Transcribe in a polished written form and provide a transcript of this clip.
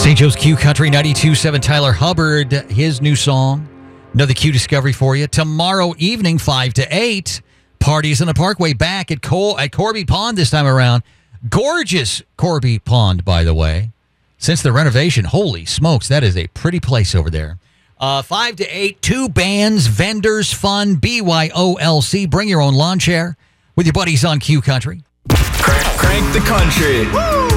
St. Joe's Q Country 92.7 Tyler Hubbard, his new song. Another Q discovery for you. Tomorrow evening, 5 to 8, Parties on the Parkway back at Corby Pond this time around. Gorgeous Corby Pond, by the way. Since the renovation, holy smokes, that is a pretty place over there. 5 to 8, 2 bands, vendors, fun, BYOLC. Bring your own lawn chair with your buddies on Q Country. Crank the country. Woo!